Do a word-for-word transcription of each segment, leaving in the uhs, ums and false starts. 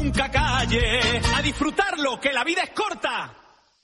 nunca calle, a disfrutarlo, que la vida es corta.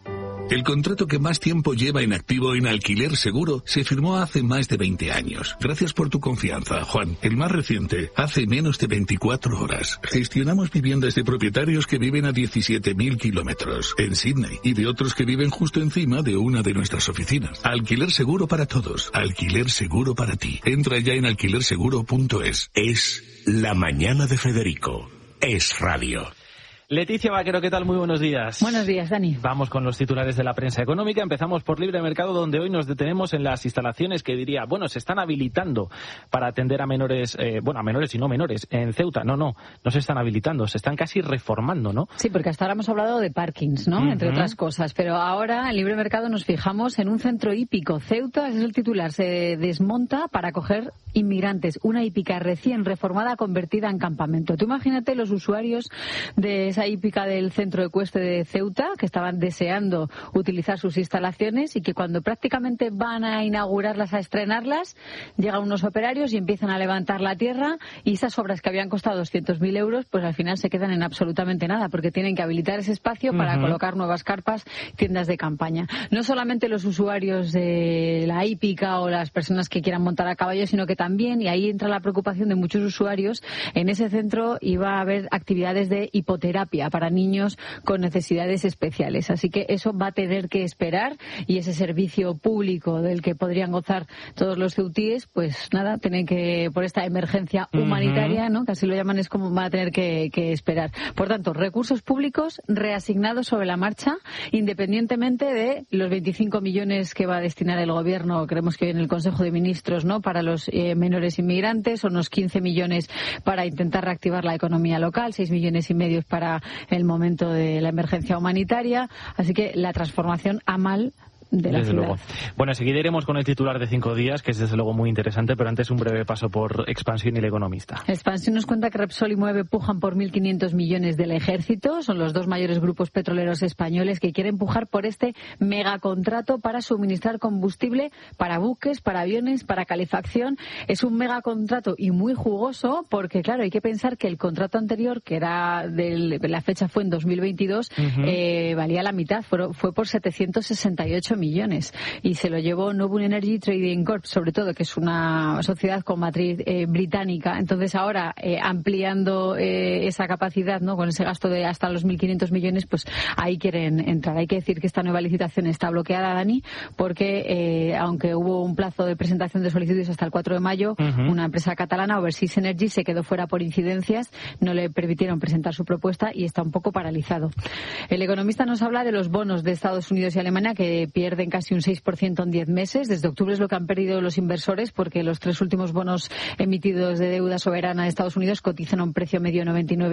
El contrato que más tiempo lleva en activo en Alquiler Seguro se firmó hace más de veinte años. Gracias por tu confianza, Juan. El más reciente, hace menos de veinticuatro horas. Gestionamos viviendas de propietarios que viven a diecisiete mil kilómetros en Sydney y de otros que viven justo encima de una de nuestras oficinas. Alquiler Seguro para todos. Alquiler Seguro para ti. Entra ya en alquiler seguro punto es. Es La Mañana de Federico. Es radio. Leticia Vaquero, ¿qué tal? Muy buenos días. Buenos días, Dani. Vamos con los titulares de la prensa económica. Empezamos por Libre Mercado, donde hoy nos detenemos en las instalaciones que diría, bueno, se están habilitando para atender a menores, eh, bueno, a menores y no menores, en Ceuta. No, no, no se están habilitando, se están casi reformando, ¿no? Sí, porque hasta ahora hemos hablado de parkings, ¿no? Uh-huh. Entre otras cosas. Pero ahora, en Libre Mercado, nos fijamos en un centro hípico. Ceuta, ese es el titular, se desmonta para acoger inmigrantes. Una hípica recién reformada, convertida en campamento. Tú imagínate los usuarios de esa hípica del centro ecuestre de Ceuta, que estaban deseando utilizar sus instalaciones y que cuando prácticamente van a inaugurarlas, a estrenarlas, llegan unos operarios y empiezan a levantar la tierra, y esas obras que habían costado doscientos mil euros, pues al final se quedan en absolutamente nada, porque tienen que habilitar ese espacio para uh-huh. colocar nuevas carpas, tiendas de campaña. No solamente los usuarios de la hípica o las personas que quieran montar a caballo, sino que también, y ahí entra la preocupación de muchos usuarios, en ese centro iba a haber actividades de hipoterapia para niños con necesidades especiales. Así que eso va a tener que esperar, y ese servicio público del que podrían gozar todos los ceutíes, pues nada, tienen que, por esta emergencia humanitaria, uh-huh. ¿no?, que así lo llaman, es como van a tener que, que esperar. Por tanto, recursos públicos reasignados sobre la marcha, independientemente de los veinticinco millones que va a destinar el gobierno, creemos que hoy en el Consejo de Ministros, ¿no?, para los eh, menores inmigrantes, unos quince millones para intentar reactivar la economía local, seis millones y medio para el momento de la emergencia humanitaria. Así que la transformación a mal de la desde ciudad. Luego. Bueno, seguiremos con el titular de cinco días, que es desde luego muy interesante, pero antes un breve paso por Expansión y El Economista. Expansión nos cuenta que Repsol y Moeve pujan por mil quinientos millones del Ejército. Son los dos mayores grupos petroleros españoles que quieren pujar por este megacontrato para suministrar combustible para buques, para aviones, para calefacción. Es un megacontrato y muy jugoso, porque claro, hay que pensar que el contrato anterior, que era del, la fecha fue en dos mil veintidós, uh-huh. eh, valía la mitad, fue, fue por setecientos sesenta y ocho millones, y se lo llevó Novum Energy Trading Corp, sobre todo, que es una sociedad con matriz eh, británica. Entonces ahora, eh, ampliando eh, esa capacidad, ¿no?, con ese gasto de hasta los mil quinientos millones, pues ahí quieren entrar. Hay que decir que esta nueva licitación está bloqueada, Dani, porque eh, aunque hubo un plazo de presentación de solicitudes hasta el cuatro de mayo, uh-huh. una empresa catalana, Overseas Energy, se quedó fuera por incidencias, no le permitieron presentar su propuesta y está un poco paralizado. El Economista nos habla de los bonos de Estados Unidos y Alemania, que pierden pierden casi un seis por ciento en diez meses. Desde octubre es lo que han perdido los inversores, porque los tres últimos bonos emitidos de deuda soberana de Estados Unidos cotizan a un precio medio noventa y nueve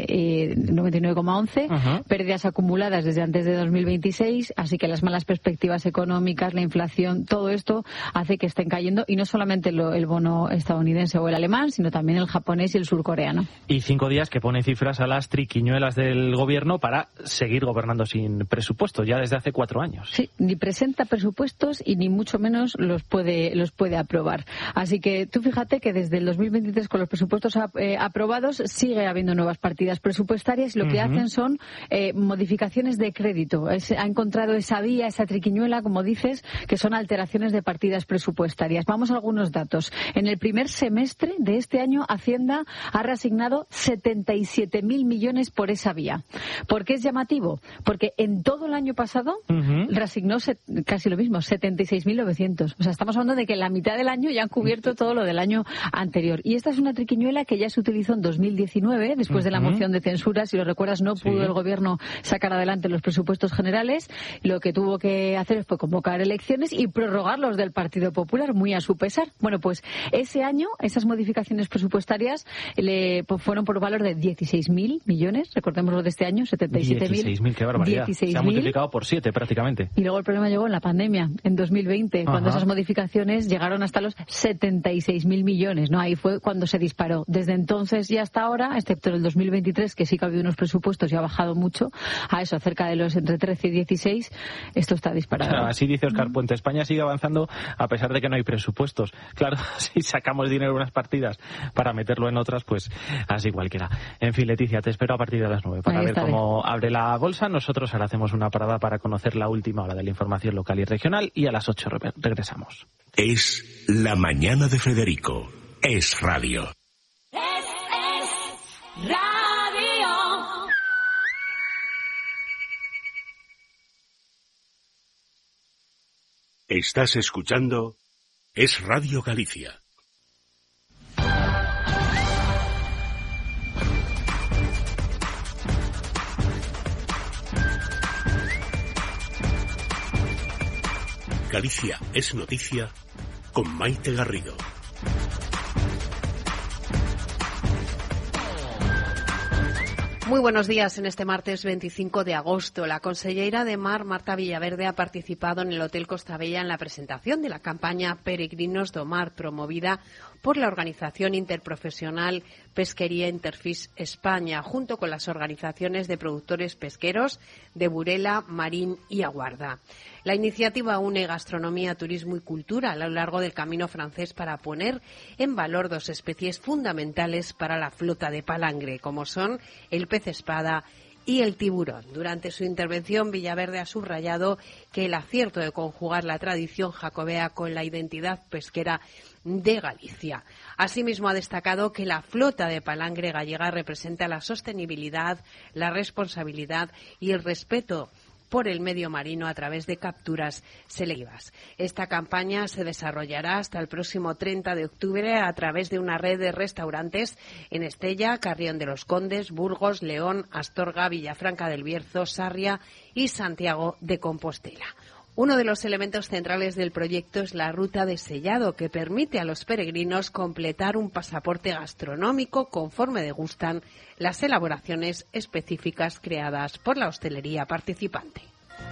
coma once, uh-huh. pérdidas acumuladas desde antes de dos mil veintiséis, así que las malas perspectivas económicas, la inflación, todo esto hace que estén cayendo, y no solamente lo, el bono estadounidense o el alemán, sino también el japonés y el surcoreano. Y cinco días que pone cifras a las triquiñuelas del gobierno para seguir gobernando sin presupuesto, ya desde hace cuatro años. Sí, ni presenta presupuestos y ni mucho menos los puede los puede aprobar. Así que tú fíjate que desde el dos mil veintitrés, con los presupuestos eh, aprobados, sigue habiendo nuevas partidas presupuestarias, y lo uh-huh. que hacen son eh, modificaciones de crédito. Es, ha encontrado esa vía, esa triquiñuela, como dices, que son alteraciones de partidas presupuestarias. Vamos a algunos datos. En el primer semestre de este año, Hacienda ha reasignado setenta y siete mil millones por esa vía. ¿Por qué es llamativo? Porque en todo el año pasado uh-huh. reasignó casi lo mismo, setenta y seis mil novecientos. O sea, estamos hablando de que en la mitad del año ya han cubierto todo lo del año anterior. Y esta es una triquiñuela que ya se utilizó en dos mil diecinueve, después uh-huh. de la moción de censura. Si lo recuerdas, no pudo sí. el gobierno sacar adelante los presupuestos generales. Lo que tuvo que hacer fue convocar elecciones y prorrogarlos del Partido Popular, muy a su pesar. Bueno, pues ese año, esas modificaciones presupuestarias le pues, fueron por valor de dieciséis mil millones. Recordemos lo de este año, setenta y siete mil. dieciséis mil, qué barbaridad. dieciséis Se ha multiplicado por siete prácticamente. Y luego el problema problema llegó en la pandemia, en dos mil veinte, Ajá. cuando esas modificaciones llegaron hasta los setenta y seis mil millones, ¿no? Ahí fue cuando se disparó. Desde entonces y hasta ahora, excepto en el dos mil veintitrés, que sí que ha habido unos presupuestos y ha bajado mucho, a eso, cerca de los entre trece y dieciséis, esto está disparado. Claro, así dice Óscar Puente. España sigue avanzando a pesar de que no hay presupuestos. Claro, si sacamos dinero en unas partidas para meterlo en otras, pues así cualquiera. En fin, Leticia, te espero a partir de las nueve para ver cómo abre la bolsa. Nosotros ahora hacemos una parada para conocer la última hora de la información local y regional y a las ocho re- regresamos. Es La Mañana de Federico. Es radio. Es, es radio. Estás escuchando Es Radio Galicia. Galicia es noticia con Maite Garrido. Muy buenos días. En este martes veinticinco de agosto, la consellera de Mar, Marta Villaverde, ha participado en el Hotel Costa Bella en la presentación de la campaña Peregrinos do Mar, promovida por la organización interprofesional Pesquería Interfish España, junto con las organizaciones de productores pesqueros de Burela, Marín y Aguarda. La iniciativa une gastronomía, turismo y cultura a lo largo del camino francés para poner en valor dos especies fundamentales para la flota de palangre, como son el pez espada y el tiburón. Durante su intervención, Villaverde ha subrayado que el acierto de conjugar la tradición jacobea con la identidad pesquera de Galicia. Asimismo, ha destacado que la flota de palangre gallega representa la sostenibilidad, la responsabilidad y el respeto por el medio marino a través de capturas selectivas. Esta campaña se desarrollará hasta el próximo treinta de octubre a través de una red de restaurantes en Estella, Carrión de los Condes, Burgos, León, Astorga, Villafranca del Bierzo, Sarria y Santiago de Compostela. Uno de los elementos centrales del proyecto es la ruta de sellado, que permite a los peregrinos completar un pasaporte gastronómico conforme degustan las elaboraciones específicas creadas por la hostelería participante.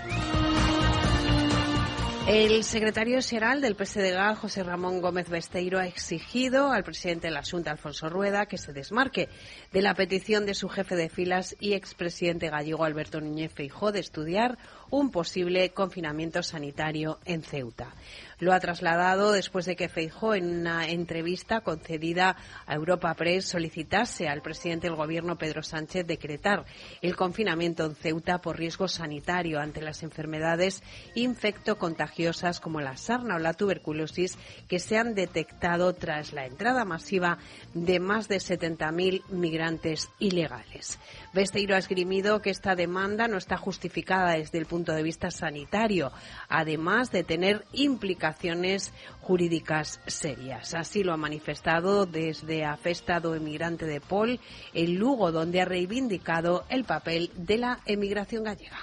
El secretario xeral del P S D G, José Ramón Gómez Besteiro, ha exigido al presidente de la Xunta, Alfonso Rueda, que se desmarque de la petición de su jefe de filas y expresidente gallego, Alberto Núñez Feijóo, de estudiar un posible confinamiento sanitario en Ceuta. Lo ha trasladado después de que Feijóo, en una entrevista concedida a Europa Press, solicitase al presidente del Gobierno, Pedro Sánchez, decretar el confinamiento en Ceuta por riesgo sanitario ante las enfermedades infectocontagiosas como la sarna o la tuberculosis que se han detectado tras la entrada masiva de más de setenta mil migrantes ilegales. Besteiro ha esgrimido que esta demanda no está justificada desde el punto de vista sanitario, además de tener implicaciones jurídicas serias. Así lo ha manifestado desde a Festa do Emigrante de Pol en Lugo, donde ha reivindicado el papel de la emigración gallega.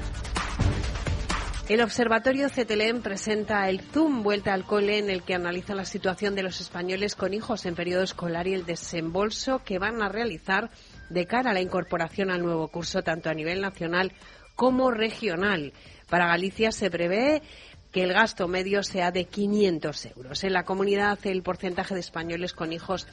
El Observatorio CETELEM presenta el Zoom Vuelta al Cole, en el que analiza la situación de los españoles con hijos en periodo escolar y el desembolso que van a realizar de cara a la incorporación al nuevo curso, tanto a nivel nacional como regional. Para Galicia se prevé que el gasto medio sea de quinientos euros. En la comunidad, el porcentaje de españoles con hijos